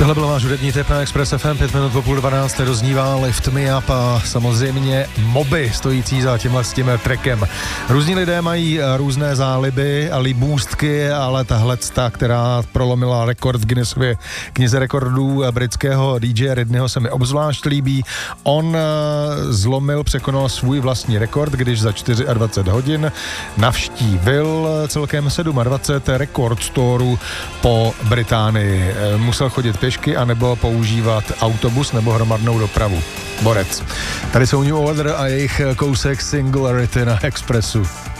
Tohle byl váš hudební tip na Express FM, 5 minut po půl 12. Roznívá Lift Me Up a samozřejmě Moby stojící za tímhle s tím trackem. Různí lidé mají různé záliby a libůstky, ale tahle, která prolomila rekord v Guinnessově knize rekordů britského DJ Redneyho, se mi obzvlášť líbí. On překonal svůj vlastní rekord, když za 24 hodin navštívil celkem 27 rekord storů po Británii. Musel chodit pěšky anebo používat autobus nebo hromadnou dopravu. Borec. Tady jsou New Order a jejich kousek Singularity na Expressu.